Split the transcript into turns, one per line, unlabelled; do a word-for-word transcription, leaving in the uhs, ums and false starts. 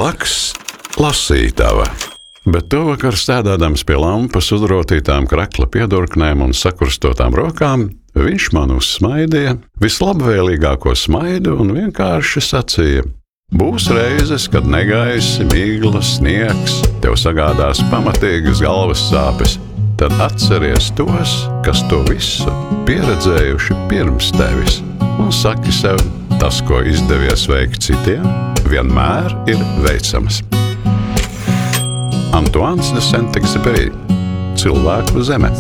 Blakus lasītava. Bet to vakar stādādams pie lampas uzrotītām krakla piedurknēm un sakurstotām rokām, viņš man uzsmaidīja vislabvēlīgāko smaidu un vienkārši sacīja: būs reizes, kad negaisi, migla, sniegs tev sagādās pamatīgas galvas sāpes, tad atceries tos, kas to visu pieredzējuši pirms tevis, un saki sev, tas, ko izdevies veikt citiem, vienmēr ir veicams. Antoans de Saint-Exupéry, Cilvēku zeme.